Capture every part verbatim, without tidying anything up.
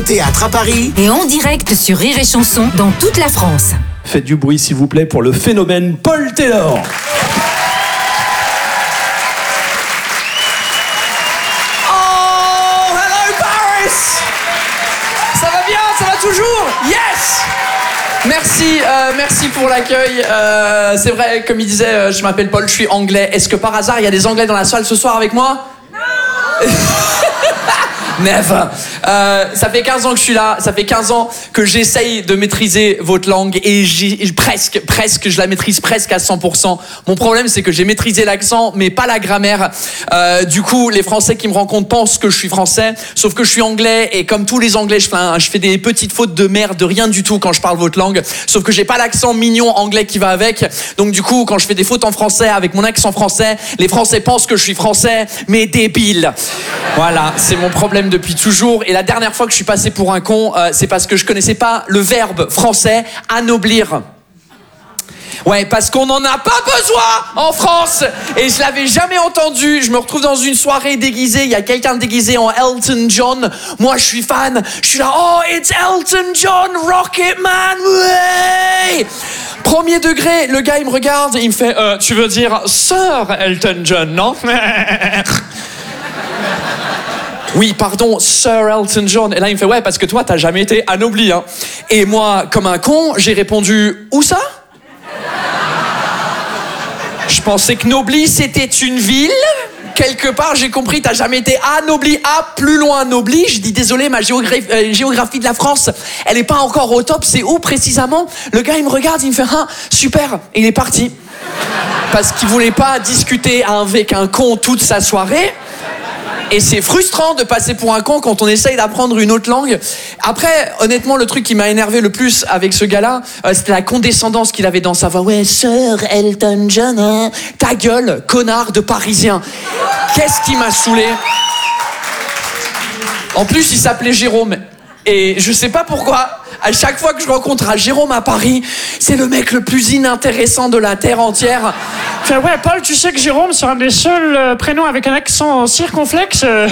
Théâtre à Paris. Et en direct sur Rire et Chanson dans toute la France. Faites du bruit s'il vous plaît pour le phénomène Paul Taylor. Oh, hello Paris. Ça va bien, ça va toujours? Yes. Merci, euh, merci pour l'accueil. Euh, c'est vrai, comme il disait, euh, je m'appelle Paul, je suis anglais. Est-ce que par hasard, il y a des Anglais dans la salle ce soir avec moi? Non. Never. Euh, ça fait quinze ans que je suis là, ça fait quinze ans que j'essaye de maîtriser votre langue et j'ai, presque, presque, je la maîtrise presque à cent pour cent. Mon problème, c'est que j'ai maîtrisé l'accent, mais pas la grammaire. Euh, du coup, les Français qui me rencontrent pensent que je suis français, sauf que je suis anglais et comme tous les Anglais, je fais, un, je fais des petites fautes de merde, de rien du tout quand je parle votre langue, sauf que j'ai pas l'accent mignon anglais qui va avec. Donc du coup, quand je fais des fautes en français avec mon accent français, les Français pensent que je suis français, mais débile. Voilà, c'est mon problème depuis toujours. Et la dernière fois que je suis passé pour un con, euh, c'est parce que je connaissais pas le verbe français anoblir. Ouais, parce qu'on n'en a pas besoin en France. Et je l'avais jamais entendu. Je me retrouve dans une soirée déguisée. Il y a quelqu'un déguisé en Elton John. Moi, je suis fan. Je suis là, oh, it's Elton John, Rocketman. Ouais. Premier degré, le gars, il me regarde et il me fait, euh, tu veux dire Sir Elton John, non? Oui, pardon, Sir Elton John. Et là, il me fait, ouais, parce que toi, t'as jamais été anobli, hein. Et moi, comme un con, j'ai répondu, où ça? Je pensais que Nobly, c'était une ville. Quelque part, j'ai compris, t'as jamais été anobli. Ah, plus loin, Nobly. Je dis, désolé, ma géographie, euh, géographie de la France, elle est pas encore au top. C'est où, précisément? Le gars, il me regarde, il me fait, ah, super. Et il est parti. Parce qu'il voulait pas discuter avec un con toute sa soirée. Et c'est frustrant de passer pour un con quand on essaye d'apprendre une autre langue. Après, honnêtement, le truc qui m'a énervé le plus avec ce gars-là, euh, c'était la condescendance qu'il avait dans sa voix. Ouais, Sir Elton John, hein. Ta gueule, connard de Parisien. Qu'est-ce qui m'a saoulé? En plus, il s'appelait Jérôme. Et je sais pas pourquoi, à chaque fois que je rencontre un Jérôme à Paris, c'est le mec le plus inintéressant de la terre entière. Fait, ouais, Paul, tu sais que Jérôme, c'est un des seuls euh, prénoms avec un accent circonflexe. Euh...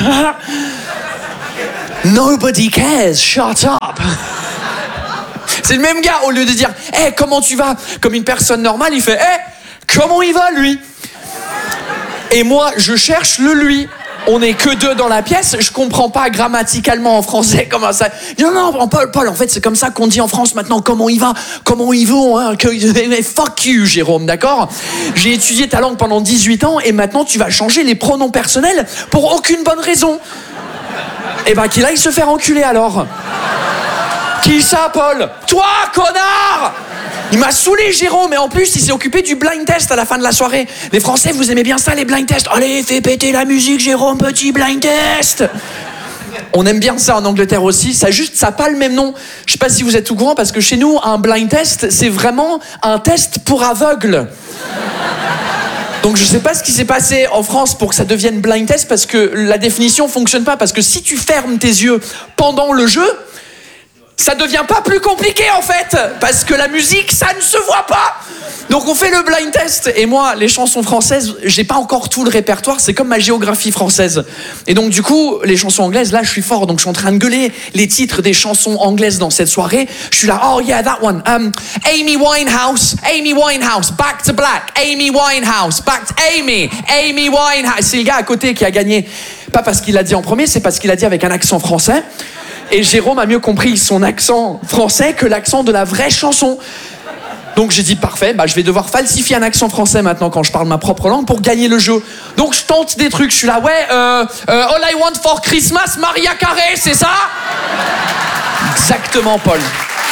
Nobody cares, shut up. C'est le même gars, au lieu de dire « Hey, comment tu vas ?» Comme une personne normale, il fait « Hey, comment il va, lui ?» Et moi, je cherche le « lui ». On n'est que deux dans la pièce, je comprends pas grammaticalement en français comment ça... Non, non, Paul, Paul, en fait, c'est comme ça qu'on dit en France maintenant, comment il va, comment il va, hein, que... Fuck you, Jérôme, d'accord? J'ai étudié ta langue pendant dix-huit ans et maintenant tu vas changer les pronoms personnels pour aucune bonne raison. Eh ben, qu'il aille se faire enculer alors. Qui ça, Paul? Toi, connard! Il m'a saoulé, Jérôme, et en plus, il s'est occupé du blind test à la fin de la soirée. Les Français, vous aimez bien ça, les blind tests? Allez, fais péter la musique, Jérôme, petit blind test. On aime bien ça en Angleterre aussi, ça juste, ça n'a pas le même nom. Je sais pas si vous êtes au courant, parce que chez nous, un blind test, c'est vraiment un test pour aveugles. Donc je sais pas ce qui s'est passé en France pour que ça devienne blind test, parce que la définition fonctionne pas, parce que si tu fermes tes yeux pendant le jeu, ça devient pas plus compliqué en fait, parce que la musique, ça ne se voit pas. Donc on fait le blind test, et moi, les chansons françaises, j'ai pas encore tout le répertoire, c'est comme ma géographie française. Et donc du coup, les chansons anglaises, là, je suis fort, donc je suis en train de gueuler les titres des chansons anglaises dans cette soirée. Je suis là, oh yeah, that one. Um, Amy Winehouse, Amy Winehouse, Back to Black, Amy Winehouse, Back to Amy, Amy Winehouse. C'est le gars à côté qui a gagné, pas parce qu'il l'a dit en premier, c'est parce qu'il a dit avec un accent français. Et Jérôme a mieux compris son accent français que l'accent de la vraie chanson. Donc j'ai dit parfait, bah je vais devoir falsifier un accent français maintenant quand je parle ma propre langue pour gagner le jeu. Donc je tente des trucs, je suis là, ouais, euh, euh, All I Want for Christmas, Mariah Carey, c'est ça? Exactement, Paul.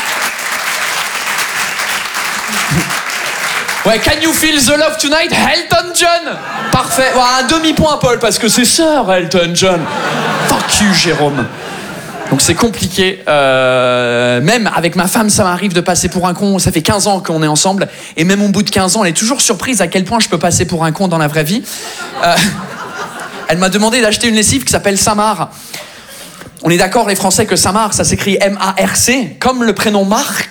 Ouais, Can You Feel the Love Tonight, Elton John. Parfait, ouais, un demi-point, Paul, parce que c'est Sir Elton John. Fuck you, Jérôme. Donc c'est compliqué, euh, même avec ma femme ça m'arrive de passer pour un con, ça fait quinze ans qu'on est ensemble, et même au bout de quinze ans elle est toujours surprise à quel point je peux passer pour un con dans la vraie vie. Euh, elle m'a demandé d'acheter une lessive qui s'appelle Samar. On est d'accord les Français que Samar ça s'écrit M A R C, comme le prénom Marc.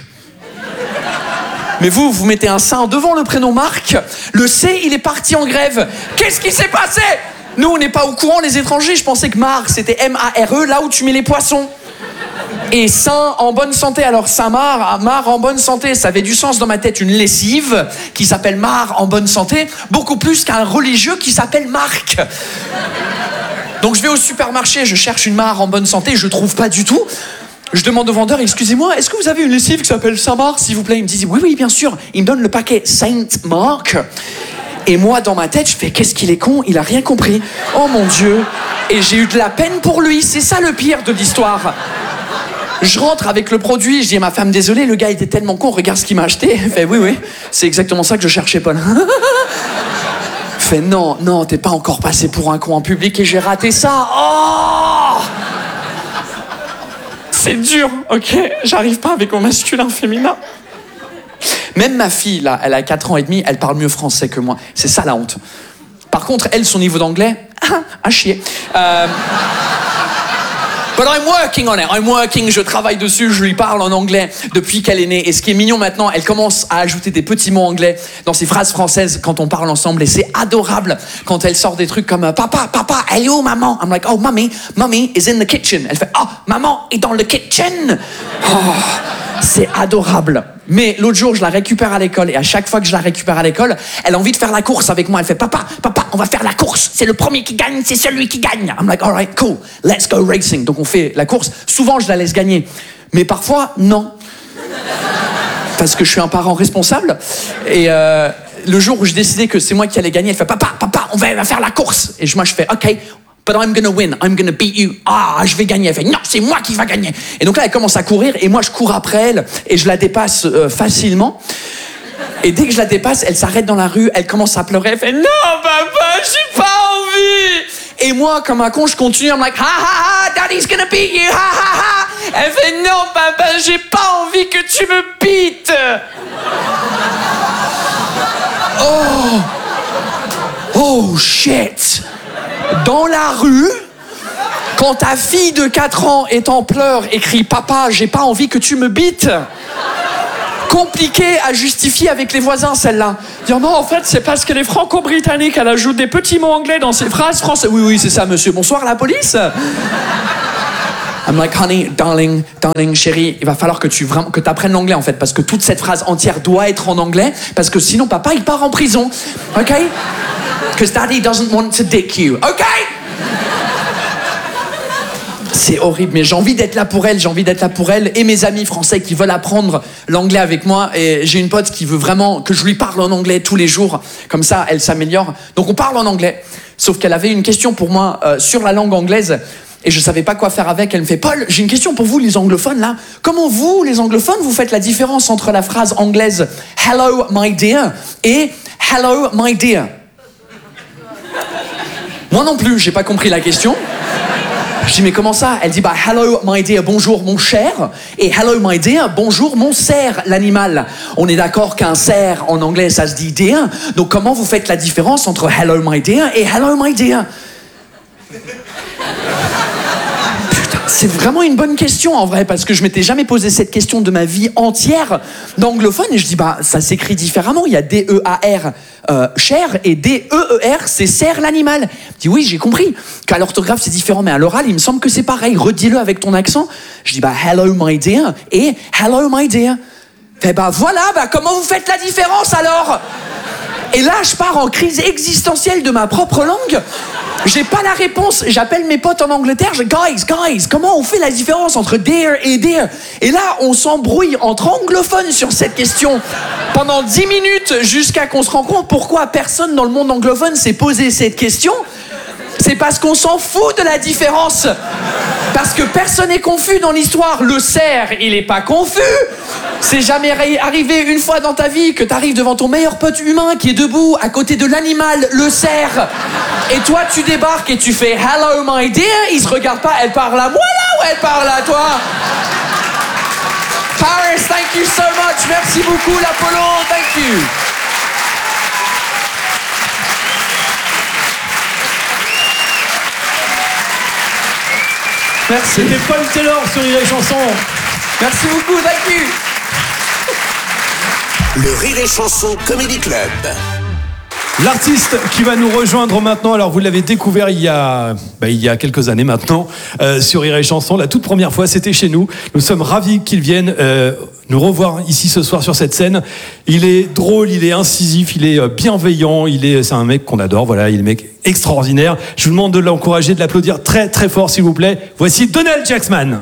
Mais vous, vous mettez un sein devant le prénom Marc, le C il est parti en grève. Qu'est-ce qui s'est passé ? Nous, on n'est pas au courant, les étrangers. Je pensais que Mar, c'était M A R E, là où tu mets les poissons. Et saint en bonne santé. Alors Saint-Marc, Marc en bonne santé, ça avait du sens dans ma tête. Une lessive qui s'appelle Marc en bonne santé, beaucoup plus qu'un religieux qui s'appelle Marc. Donc je vais au supermarché, je cherche une Marc en bonne santé, je trouve pas du tout. Je demande au vendeur, excusez-moi, est-ce que vous avez une lessive qui s'appelle Saint-Marc, s'il vous plaît? Il me dit, oui, oui, bien sûr. Il me donne le paquet Saint-Marc. Et moi, dans ma tête, je fais, qu'est-ce qu'il est con, il a rien compris. Oh mon Dieu. Et j'ai eu de la peine pour lui, c'est ça le pire de l'histoire. Je rentre avec le produit, je dis à ma femme, désolé, le gars était tellement con, regarde ce qu'il m'a acheté. Elle fait, oui, oui, c'est exactement ça que je cherchais, Paul. Elle fait, non, non, t'es pas encore passé pour un con en public et j'ai raté ça. Oh! C'est dur, ok? J'arrive pas avec mon masculin féminin. Même ma fille, là, elle a quatre ans et demi, elle parle mieux français que moi. C'est ça la honte. Par contre, elle, son niveau d'anglais, à chier. Euh... But I'm working on it, I'm working, je travaille dessus, je lui parle en anglais depuis qu'elle est née. Et ce qui est mignon maintenant, elle commence à ajouter des petits mots anglais dans ses phrases françaises quand on parle ensemble. Et c'est adorable quand elle sort des trucs comme « Papa, papa, elle est où maman ?» I'm like « Oh, mommy, mommy is in the kitchen. » Elle fait « Oh, maman est dans le kitchen. » Oh, c'est adorable. Mais l'autre jour, je la récupère à l'école et à chaque fois que je la récupère à l'école, elle a envie de faire la course avec moi. Elle fait « Papa, papa, on va faire la course. C'est le premier qui gagne, c'est celui qui gagne. » I'm like « All right, cool, let's go racing. » Donc on fait la course. Souvent, je la laisse gagner. Mais parfois, non. Parce que je suis un parent responsable. Et euh, le jour où j'ai décidé que c'est moi qui allais gagner, elle fait « Papa, papa, on va faire la course. » Et moi, je fais « OK. But I'm gonna win, I'm gonna beat you. Ah, je vais gagner. Elle fait, non, c'est moi qui va gagner. Et donc là, elle commence à courir et moi, je cours après elle et je la dépasse euh, facilement. Et dès que je la dépasse, elle s'arrête dans la rue, elle commence à pleurer. Elle fait, non, papa, j'ai pas envie. Et moi, comme un con, je continue. I'm like, ha ha ha, daddy's gonna beat you, ha ha ha. Elle fait, non, papa, j'ai pas envie que tu me beates. Oh, oh shit. Dans la rue, quand ta fille de quatre ans est en pleurs et crie « Papa, j'ai pas envie que tu me bites », compliqué à justifier avec les voisins, celle-là. Dire non, en fait, c'est parce qu'elle est franco-britannique, elle ajoute des petits mots anglais dans ses phrases françaises. Oui, oui, c'est ça, monsieur. Bonsoir, la police. I'm like, honey, darling, darling, chérie, il va falloir que tu vraiment, que t'apprennes l'anglais, en fait, parce que toute cette phrase entière doit être en anglais, parce que sinon, papa, il part en prison. OK? Because daddy doesn't want to dick you. OK? C'est horrible, mais j'ai envie d'être là pour elle, j'ai envie d'être là pour elle et mes amis français qui veulent apprendre l'anglais avec moi. Et j'ai une pote qui veut vraiment que je lui parle en anglais tous les jours, comme ça elle s'améliore. Donc on parle en anglais, sauf qu'elle avait une question pour moi euh, sur la langue anglaise et je savais pas quoi faire avec. Elle me fait, Paul, j'ai une question pour vous les anglophones là. Comment vous, les anglophones, vous faites la différence entre la phrase anglaise « Hello my dear » et « Hello my dear ». Moi non plus, j'ai pas compris la question. Je dis, mais comment ça? Elle dit, bah, hello, my dear, bonjour, mon cher. Et hello, my dear, bonjour, mon cerf, l'animal. On est d'accord qu'un cerf, en anglais, ça se dit dear. Donc, comment vous faites la différence entre hello, my dear et hello, my dear? Putain, c'est vraiment une bonne question, en vrai, parce que je m'étais jamais posé cette question de ma vie entière d'anglophone. Et je dis, bah, ça s'écrit différemment. Il y a D E A R, euh, cher, et D E E R, c'est cerf, l'animal. Je dis, oui, j'ai compris qu'à l'orthographe, c'est différent, mais à l'oral, il me semble que c'est pareil. Redis-le avec ton accent. Je dis, bah, hello, my dear, et hello, my dear. Fait, bah, voilà, bah, comment vous faites la différence, alors? Et là, je pars en crise existentielle de ma propre langue. J'ai pas la réponse. J'appelle mes potes en Angleterre. Je dis, guys, guys, comment on fait la différence entre dear et dear? Et là, on s'embrouille entre anglophones sur cette question pendant dix minutes jusqu'à qu'on se rende compte pourquoi personne dans le monde anglophone s'est posé cette question. C'est parce qu'on s'en fout de la différence. Parce que personne n'est confus dans l'histoire. Le cerf, il est pas confus. C'est jamais arrivé une fois dans ta vie que t'arrives devant ton meilleur pote humain qui est debout à côté de l'animal, le cerf. Et toi, tu débarques et tu fais « Hello, my dear ». Il se regarde pas, elle parle à moi là ou elle parle à toi? Paris, thank you so much. Merci beaucoup, l'Apollo. Thank you. Merci. C'était Paul Taylor sur Rire et Chanson. Merci beaucoup, thank you. Le Rire et Chanson Comedy Club. L'artiste qui va nous rejoindre maintenant, alors vous l'avez découvert il y a, bah, il y a quelques années maintenant, euh, sur Rire et Chanson. La toute première fois, c'était chez nous. Nous sommes ravis qu'il vienne euh, nous revoir ici ce soir sur cette scène. Il est drôle, il est incisif, il est bienveillant, il est, c'est un mec qu'on adore. Voilà, il est un mec extraordinaire. Je vous demande de l'encourager, de l'applaudir très très fort, s'il vous plaît. Voici Donald Jacksman.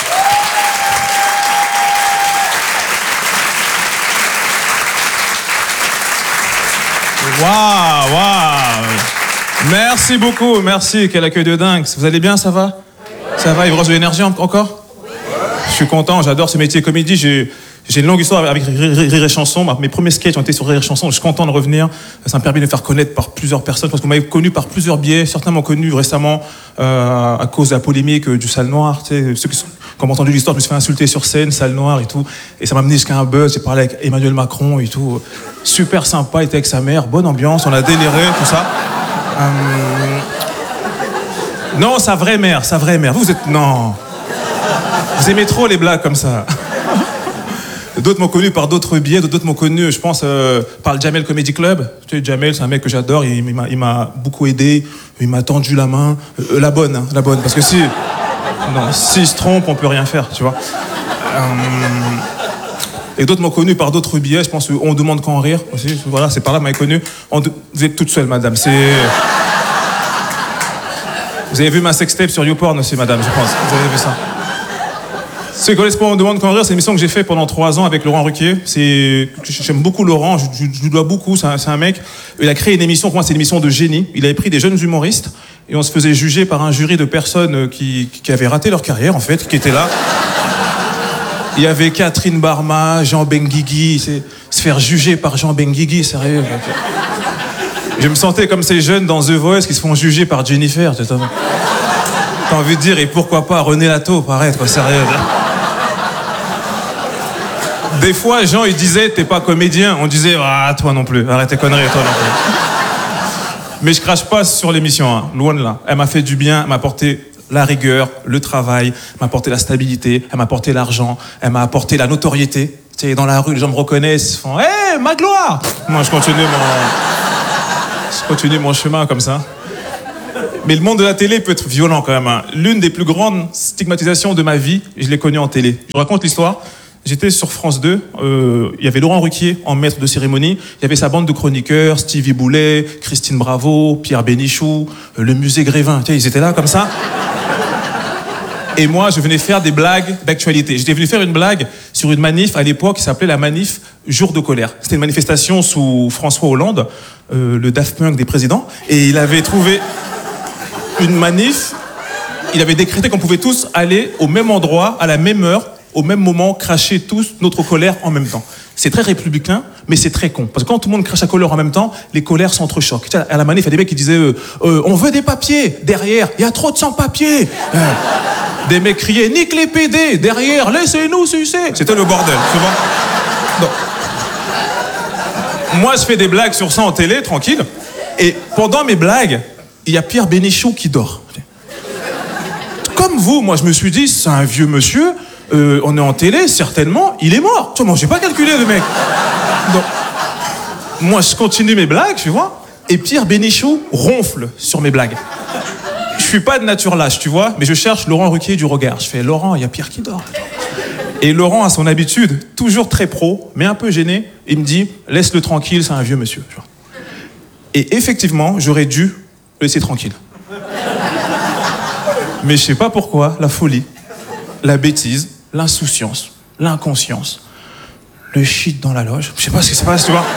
Waouh, waouh. Merci beaucoup, merci. Quel accueil de dingue. Vous allez bien, ça va? Ça va, il vous reste de l'énergie encore? Je suis content, j'adore ce métier comédie. J'ai, j'ai une longue histoire avec Rire et Chanson. Mes premiers sketchs ont été sur Rire et Chanson. Je suis content de revenir. Ça me permet de me faire connaître par plusieurs personnes parce que vous m'avez connu par plusieurs biais. Certains m'ont connu récemment euh, à cause de la polémique du Salle Noire. Tu sais, ceux qui, qui ont entendu l'histoire, je me suis fait insulter sur scène, Salle Noire et tout. Et ça m'a mené jusqu'à un buzz. J'ai parlé avec Emmanuel Macron et tout. Super sympa, il était avec sa mère. Bonne ambiance, on a déliré, tout ça. Euh... Non, sa vraie mère, sa vraie mère. Vous, vous êtes... Non. Vous aimez trop les blagues comme ça. D'autres m'ont connu par d'autres biais, d'autres m'ont connu, je pense, euh, par le Jamel Comedy Club. Tu sais, Jamel, c'est un mec que j'adore, il, il, m'a, il m'a beaucoup aidé, il m'a tendu la main. Euh, la bonne, hein, la bonne, parce que si... Non, s'il se trompe, on peut rien faire, tu vois. Euh, et d'autres m'ont connu par d'autres biais, je pense qu'on demande qu'en rire aussi. Voilà, c'est par là que vous m'avez connu. On de... Vous êtes toute seule, madame, c'est... Vous avez vu ma sextape sur YouPorn aussi, madame, je pense. Vous avez vu ça. C'est Correspond on demande qu'en rire, c'est une émission que j'ai fait pendant trois ans avec Laurent Ruquier. C'est, j'aime beaucoup Laurent, je, je, je lui dois beaucoup, c'est un, c'est un mec. Il a créé une émission, pour moi c'est une émission de génie. Il avait pris des jeunes humoristes et on se faisait juger par un jury de personnes qui, qui avaient raté leur carrière en fait, qui étaient là. Il y avait Catherine Barma, Jean Benguigui, c'est, se faire juger par Jean Benguigui, sérieux. Je me sentais comme ces jeunes dans The Voice qui se font juger par Jennifer. T'as envie de dire, et pourquoi pas René Lato, pareil, quoi, sérieux. Des fois, Jean, il disait, t'es pas comédien. On disait, ah, toi non plus, arrête tes conneries, toi non plus. Mais je crache pas sur l'émission, hein, loin de là. Elle m'a fait du bien, elle m'a apporté la rigueur, le travail, elle m'a apporté la stabilité, elle m'a apporté l'argent, elle m'a apporté la notoriété. Tu sais, dans la rue, les gens me reconnaissent, ils font, hé, hey, Magloire. Moi, je continue mon... je continue mon chemin comme ça. Mais le monde de la télé peut être violent quand même. Hein. L'une des plus grandes stigmatisations de ma vie, je l'ai connue en télé. Je vous raconte l'histoire. J'étais sur France deux, euh, il y avait Laurent Ruquier en maître de cérémonie, il y avait sa bande de chroniqueurs, Stevie Boulet, Christine Bravo, Pierre Bénichou, euh, le musée Grévin, tu sais, ils étaient là comme ça. Et moi, je venais faire des blagues d'actualité. J'étais venu faire une blague sur une manif à l'époque qui s'appelait la manif Jour de colère. C'était une manifestation sous François Hollande, euh, le Daft Punk des présidents, et il avait trouvé une manif, il avait décrété qu'on pouvait tous aller au même endroit, à la même heure, au même moment, cracher tous notre colère en même temps. C'est très républicain, mais c'est très con. Parce que quand tout le monde crache la colère en même temps, les colères s'entrechoquent. Tu sais, à la manif, il y a des mecs qui disaient euh, euh, on veut des papiers. Derrière, il y a trop de sans-papiers. Euh, des mecs criaient nique les P D. Derrière, laissez-nous sucer. C'était le bordel, tu vois. Donc, moi, je fais des blagues sur ça en télé, tranquille. Et pendant mes blagues, il y a Pierre Bénichou qui dort. Comme vous, moi, je me suis dit, c'est un vieux monsieur. Euh, on est en télé, certainement, il est mort. Tu vois, moi, j'ai pas calculé le mec. Donc, moi, je continue mes blagues, tu vois, et Pierre Bénichou ronfle sur mes blagues. Je suis pas de nature lâche, tu vois, mais je cherche Laurent Ruquier du regard. Je fais, Laurent, il y a Pierre qui dort. Et Laurent, à son habitude, toujours très pro, mais un peu gêné, il me dit, laisse-le tranquille, c'est un vieux monsieur. Tu vois. Et effectivement, j'aurais dû le laisser tranquille. Mais je sais pas pourquoi, la folie, la bêtise, l'insouciance, l'inconscience, le shit dans la loge. Je sais pas ce qui se passe, tu vois.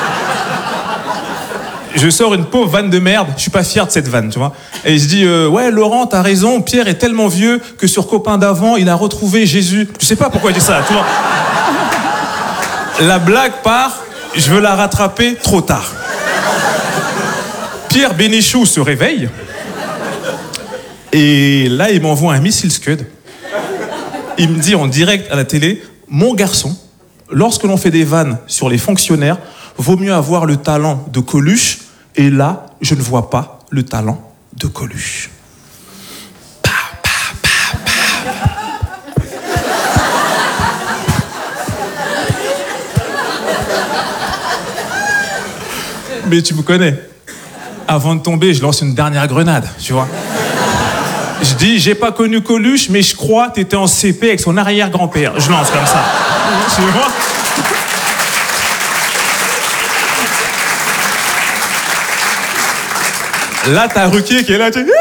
Je sors une pauvre vanne de merde, je suis pas fier de cette vanne, tu vois. Et je dis, euh, ouais, Laurent, t'as raison, Pierre est tellement vieux que sur Copain d'avant, il a retrouvé Jésus. Je sais pas pourquoi je dis ça, tu vois. La blague part, je veux la rattraper trop tard. Pierre Bénichou se réveille, et là, il m'envoie un missile Scud. Il me dit en direct à la télé, mon garçon, lorsque l'on fait des vannes sur les fonctionnaires, vaut mieux avoir le talent de Coluche, et là, je ne vois pas le talent de Coluche. Pa, pa, pa, pa. Mais tu me connais. Avant de tomber, je lance une dernière grenade, tu vois. Je dis, j'ai pas connu Coluche, mais je crois que t'étais en C P avec son arrière-grand-père. Je lance comme ça. Tu vois? Là, t'as Ruquier qui est là, tu sais.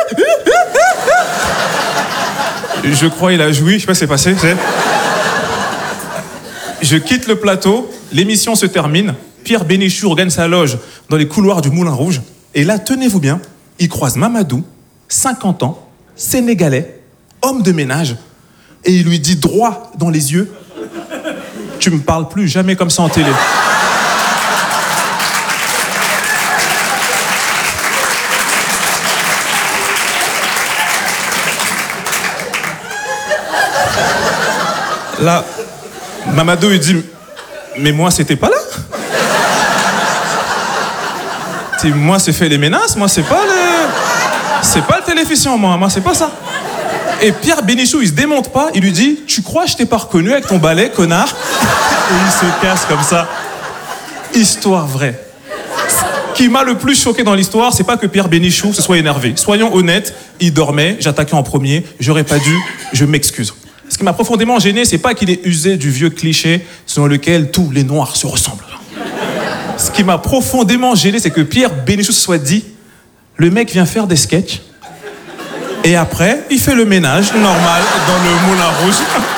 Je crois qu'il a joui, je sais pas ce qui s'est passé, tu sais. Je quitte le plateau, l'émission se termine, Pierre Bénichou regagne sa loge dans les couloirs du Moulin Rouge, et là, tenez-vous bien, il croise Mamadou, cinquante ans, sénégalais, homme de ménage, et il lui dit droit dans les yeux, « Tu me parles plus jamais comme ça en télé. » Là, Mamadou, il dit, mais moi, c'était pas là. T'sais, moi, c'est fait les menaces, moi, c'est pas le... C'est pas le téléficient, moi, moi, c'est pas ça. Et Pierre Bénichou, il se démonte pas, il lui dit, tu crois que je t'ai pas reconnu avec ton balai, connard? Et il se casse comme ça. Histoire vraie. Ce qui m'a le plus choqué dans l'histoire, c'est pas que Pierre Bénichou se soit énervé. Soyons honnêtes, il dormait, j'attaquais en premier, j'aurais pas dû, je m'excuse. Ce qui m'a profondément gêné, c'est pas qu'il ait usé du vieux cliché selon lequel tous les Noirs se ressemblent. Ce qui m'a profondément gêné, c'est que Pierre Bénichou se soit dit, le mec vient faire des sketchs, et après, il fait le ménage normal dans le Moulin Rouge.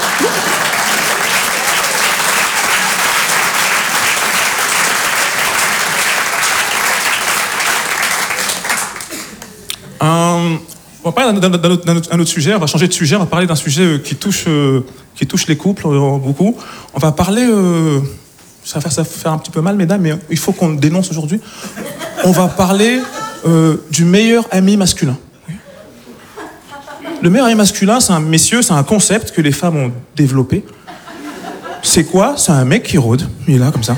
euh... On va parler d'un, d'un, d'un, autre, d'un autre sujet, on va changer de sujet, on va parler d'un sujet qui touche, euh, qui touche les couples euh, beaucoup. On va parler, euh, ça, va faire, ça va faire un petit peu mal, mesdames, mais il faut qu'on le dénonce aujourd'hui. On va parler euh, du meilleur ami masculin. Le meilleur ami masculin, c'est un, messieurs, c'est un concept que les femmes ont développé. C'est quoi? C'est un mec qui rôde, il est là comme ça.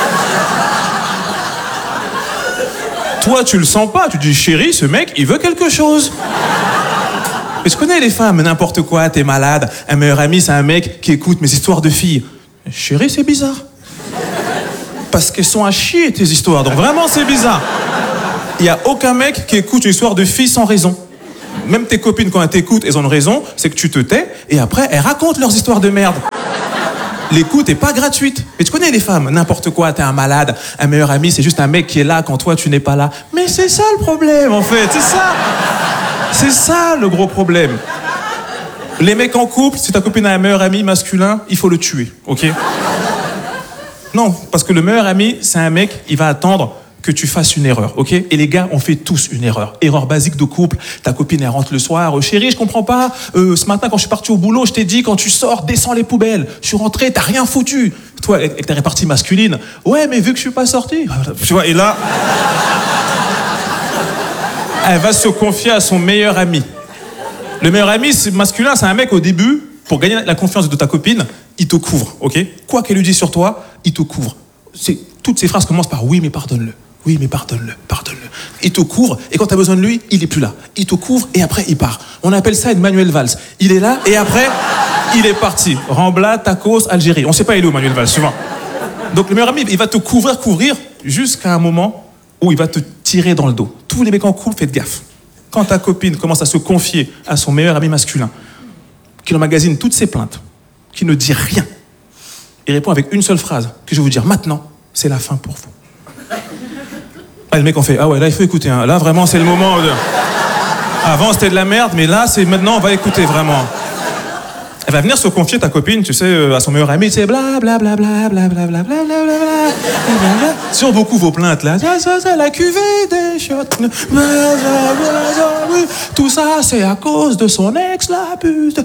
Toi, tu le sens pas, tu dis, chérie, ce mec, il veut quelque chose. Mais je connais les femmes, n'importe quoi, t'es malade, un meilleur ami, c'est un mec qui écoute mes histoires de filles. Chérie, c'est bizarre. Parce qu'elles sont à chier, tes histoires, donc vraiment, c'est bizarre. Il n'y a aucun mec qui écoute une histoire de fille sans raison. Même tes copines, quand elles t'écoutent, elles ont une raison, c'est que tu te tais, et après, elles racontent leurs histoires de merde. L'écoute est pas gratuite. Et tu connais les femmes, n'importe quoi, t'es un malade, un meilleur ami, c'est juste un mec qui est là quand toi, tu n'es pas là. Mais c'est ça le problème, en fait, c'est ça. C'est ça le gros problème. Les mecs en couple, si ta copine a un meilleur ami masculin, il faut le tuer, ok? Non, parce que le meilleur ami, c'est un mec, il va attendre que tu fasses une erreur, ok? Et les gars, on fait tous une erreur. Erreur basique de couple. Ta copine, elle rentre le soir. Euh, chérie, je comprends pas. Euh, ce matin, quand je suis parti au boulot, je t'ai dit, quand tu sors, descends les poubelles. Je suis rentré, t'as rien foutu. Toi, avec ta répartie masculine. Ouais, mais vu que je suis pas sorti. Tu vois, et là, elle va se confier à son meilleur ami. Le meilleur ami c'est masculin, c'est un mec au début, pour gagner la confiance de ta copine, il te couvre, ok? Quoi qu'elle lui dise sur toi, il te couvre. C'est, toutes ces phrases commencent par oui, mais pardonne-le. Oui, mais pardonne-le, pardonne-le. Il te couvre, et quand tu as besoin de lui, il est plus là. Il te couvre, et après, il part. On appelle ça une Manuel Valls. Il est là, et après, il est parti. Rambla, Tacos, Algérie. On sait pas il est où, Manuel Valls, souvent. Donc le meilleur ami, il va te couvrir, couvrir, jusqu'à un moment où il va te tirer dans le dos. Tous les mecs en couple, faites gaffe. Quand ta copine commence à se confier à son meilleur ami masculin, qu'il emmagasine toutes ses plaintes, qui ne dit rien, il répond avec une seule phrase, que je vais vous dire maintenant, c'est la fin pour vous. Ah, le mec on fait, ah ouais, là il faut écouter, hein. Là vraiment c'est le moment de... Avant c'était de la merde, mais là c'est maintenant on va écouter vraiment. Elle va venir se confier ta copine, tu sais, à son meilleur ami, tu sais, bla bla bla bla bla bla bla bla bla bla bla. Sur beaucoup vos plaintes là, ça, ça, ça, la cuvée des shots. Tout ça c'est à cause de son ex la pute.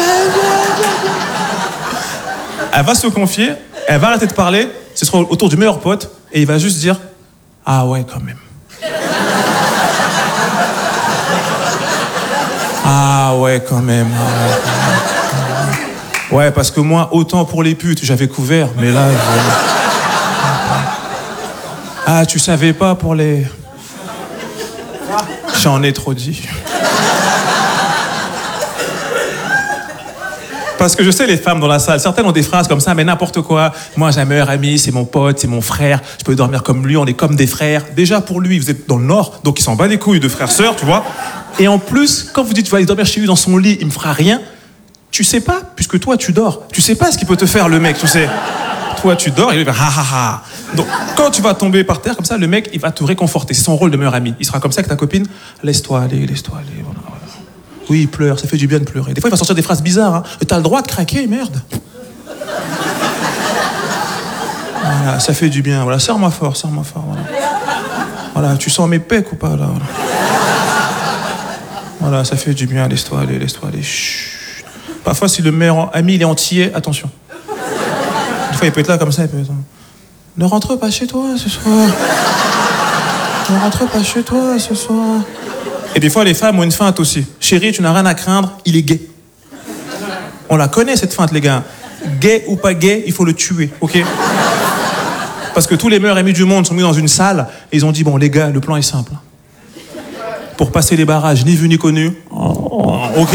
Elle va se confier, elle va arrêter de parler, ce sera autour du meilleur pote, et il va juste dire, ah ouais quand même. Ah ouais quand même. Ouais, parce que moi, autant pour les putes, j'avais couvert, mais là... Je... Ah, tu savais pas pour les... J'en ai trop dit. Parce que je sais les femmes dans la salle, certaines ont des phrases comme ça, mais n'importe quoi. Moi j'ai un meilleur ami, c'est mon pote, c'est mon frère, je peux dormir comme lui, on est comme des frères. Déjà pour lui, vous êtes dans le Nord, donc il s'en bat les couilles de frères-sœurs, tu vois. Et en plus, quand vous dites tu vas aller dormir chez lui dans son lit, il me fera rien, tu sais pas, puisque toi tu dors. Tu sais pas ce qu'il peut te faire le mec, tu sais. Toi tu dors, et lui il va ha ha ha. Donc quand tu vas tomber par terre comme ça, le mec il va te réconforter, c'est son rôle de meilleur ami. Il sera comme ça avec ta copine, laisse-toi aller, laisse-toi aller, voilà, voilà. Oui, il pleure, ça fait du bien de pleurer. Des fois, il va sortir des phrases bizarres. Hein. T'as le droit de craquer, merde. Voilà, ça fait du bien. Voilà, serre-moi fort, serre-moi fort. Voilà. Voilà, tu sens mes pecs ou pas, là voilà. Voilà, ça fait du bien. Laisse-toi aller, laisse-toi aller. Chut. Parfois, si le meilleur ami, il est entier, attention. Des fois, il peut être là comme ça, il peut être... Ne rentre pas chez toi ce soir. Ne rentre pas chez toi ce soir. Et des fois, les femmes ont une feinte aussi. Chérie, tu n'as rien à craindre, il est gay. On la connaît, cette feinte, les gars. Gay ou pas gay, il faut le tuer, ok? Parce que tous les meilleurs amis du monde sont mis dans une salle et ils ont dit, bon, les gars, le plan est simple. Pour passer les barrages, ni vu ni connu, ok?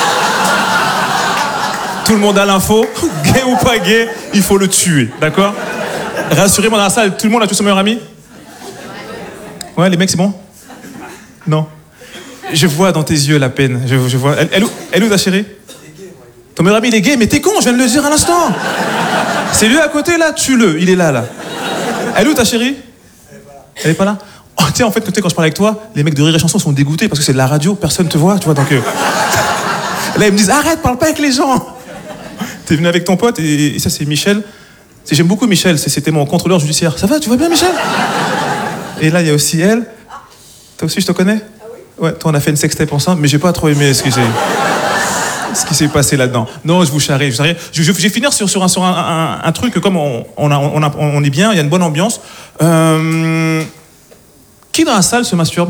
Tout le monde a l'info, gay ou pas gay, il faut le tuer, d'accord? Rassurez-moi dans la salle, tout le monde a tous son meilleur ami? Ouais, les mecs, c'est bon? Non. Je vois dans tes yeux la peine. Je, je vois. Elle, elle, elle est où ta chérie? Ton meilleur ami il est gay, mais t'es con, je viens de le dire à l'instant. C'est lui à côté là, tue-le, il est là là. Elle est où ta chérie? Elle est pas là. Oh, tu sais en fait quand je parle avec toi, les mecs de Rire et Chanson sont dégoûtés parce que c'est de la radio, personne te voit, tu vois donc. Euh... Là ils me disent arrête, parle pas avec les gens. T'es venu avec ton pote et, et ça c'est Michel. C'est, j'aime beaucoup Michel, c'était mon contrôleur judiciaire. Ça va, tu vas bien Michel? Et là il y a aussi elle. Toi aussi je te connais? Ouais, toi on a fait une sextape ensemble, mais j'ai pas trop aimé ce qui s'est, ce qui s'est passé là-dedans. Non, je vous charrie, je vous charrie. Je, je, je vais finir sur, sur, un, sur un, un, un truc, comme on, on, a, on, a, on est bien, il y a une bonne ambiance. Euh, qui dans la salle se masturbe?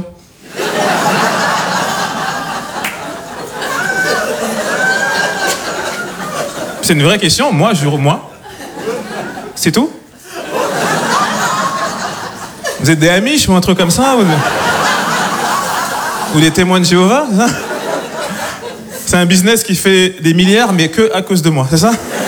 C'est une vraie question, moi, je, moi. C'est tout? Vous êtes des Amish ou un truc comme ça ou... Ou des témoins de Jéhovah, c'est ça? C'est un business qui fait des milliards, mais que à cause de moi, c'est ça?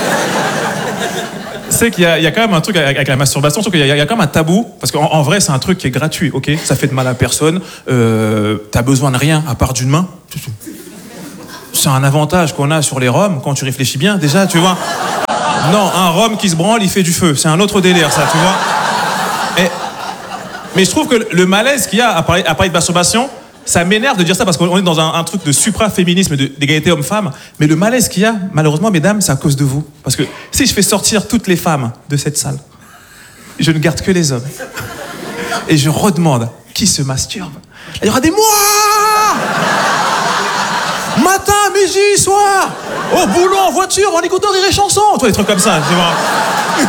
C'est qu'il y a, il y a quand même un truc avec, avec la masturbation, sauf qu'il y a, il y a quand même un tabou, parce qu'en en vrai, c'est un truc qui est gratuit, ok? Ça fait de mal à personne, euh, t'as besoin de rien à part d'une main. C'est un avantage qu'on a sur les Roms, quand tu réfléchis bien, déjà, tu vois. Non, un Rom qui se branle, il fait du feu, c'est un autre délire, ça, tu vois. Et, mais je trouve que le malaise qu'il y a à parler, à parler de masturbation, ça m'énerve de dire ça parce qu'on est dans un, un truc de supra-féminisme, de, d'égalité homme-femme. Mais le malaise qu'il y a, malheureusement, mesdames, c'est à cause de vous. Parce que si je fais sortir toutes les femmes de cette salle, je ne garde que les hommes. Et je redemande qui se masturbe. Il y aura des mois, matin, midi, soir, au boulot, en voiture, en écoutant Rire et Chanson. Toi, des trucs comme ça, tu vois.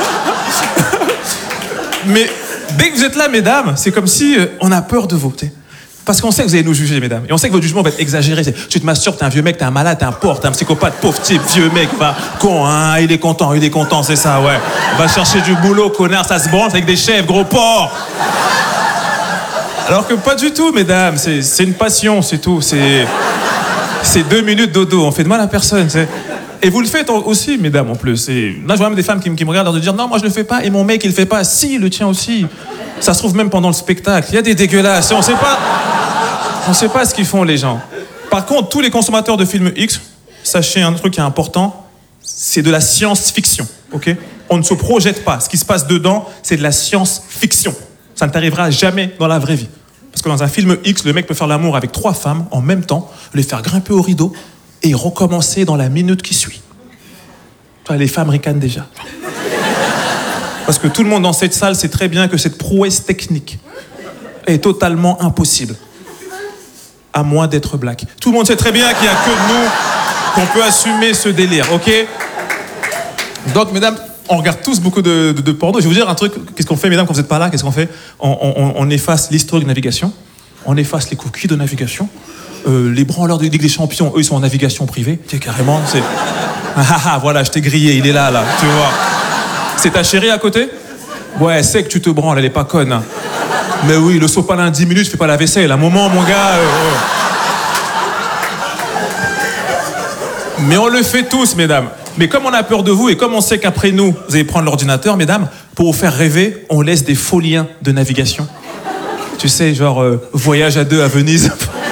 Mais dès que vous êtes là, mesdames, c'est comme si euh, on a peur de vous, t'sais. Parce qu'on sait que vous allez nous juger, mesdames. Et on sait que votre jugement va être exagéré. C'est, tu te masturbes, t'es un vieux mec, t'es un malade, t'es un porc, t'es un psychopathe, pauvre type, vieux mec, va, con, hein, il est content, il est content, c'est ça, ouais. Va chercher du boulot, connard, ça se branle avec des chefs, gros porc. Alors que pas du tout, mesdames. C'est, c'est une passion, c'est tout. C'est, c'est deux minutes dodo. On fait de mal à personne, c'est. Et vous le faites aussi, mesdames, en plus. Et là, je vois même des femmes qui, qui me regardent et de dire non, moi je le fais pas. Et mon mec, il le fait pas. Si, il le tient aussi. Ça se trouve même pendant le spectacle. Il y a des dégueulasses. On sait pas. On sait pas ce qu'ils font, les gens. Par contre, tous les consommateurs de films X, sachez un truc qui est important, c'est de la science-fiction, ok? On ne se projette pas. Ce qui se passe dedans, c'est de la science-fiction. Ça ne t'arrivera jamais dans la vraie vie. Parce que dans un film X, le mec peut faire l'amour avec trois femmes en même temps, les faire grimper au rideau et recommencer dans la minute qui suit. Toi, les femmes ricanent déjà. Parce que tout le monde dans cette salle sait très bien que cette prouesse technique est totalement impossible. À moins d'être black. Tout le monde sait très bien qu'il n'y a que nous qu'on peut assumer ce délire, ok? Donc, mesdames, on regarde tous beaucoup de, de, de porno. Je vais vous dire un truc. Qu'est-ce qu'on fait, mesdames, quand vous n'êtes pas là? Qu'est-ce qu'on fait? on, on, on efface l'historique de navigation. On efface les cookies de navigation. Euh, les branleurs de Ligue des Champions, eux, ils sont en navigation privée. Tu sais, carrément, c'est... Ah, ah, ah, voilà, je t'ai grillé, il est là, là, tu vois. C'est ta chérie à côté? Ouais, c'est que tu te branles, elle est pas conne. Hein. Mais oui, le sopalin, dix minutes, je fais pas la vaisselle. À un moment, mon gars... Euh, euh. Mais on le fait tous, mesdames. Mais comme on a peur de vous et comme on sait qu'après nous, vous allez prendre l'ordinateur, mesdames, pour vous faire rêver, on laisse des faux liens de navigation. Tu sais, genre euh, voyage à deux à Venise.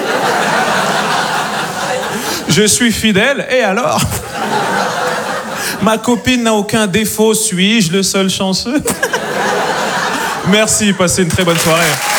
Je suis fidèle, et alors? Ma copine n'a aucun défaut, suis-je le seul chanceux? Merci, passez une très bonne soirée.